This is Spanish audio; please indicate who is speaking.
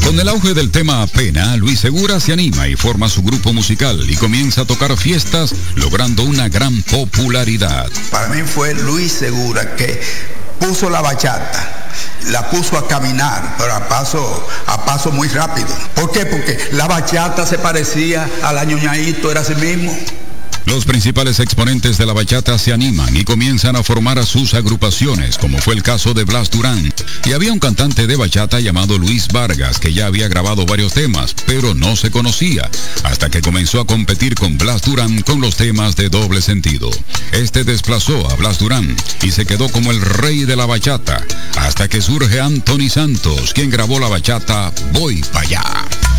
Speaker 1: Con el auge del tema Pena, Luis Segura se anima y forma su grupo musical y comienza a tocar fiestas, logrando una gran popularidad.
Speaker 2: Para mí fue Luis Segura que puso la bachata, la puso a caminar, pero a paso muy rápido. ¿Por qué? Porque la bachata se parecía a la ñoñaíto, era así mismo.
Speaker 1: Los principales exponentes de la bachata se animan y comienzan a formar a sus agrupaciones, como fue el caso de Blas Durán. Y había un cantante de bachata llamado Luis Vargas, que ya había grabado varios temas, pero no se conocía, hasta que comenzó a competir con Blas Durán con los temas de doble sentido. Este desplazó a Blas Durán y se quedó como el rey de la bachata, hasta que surge Anthony Santos, quien grabó la bachata Voy Pa' Allá.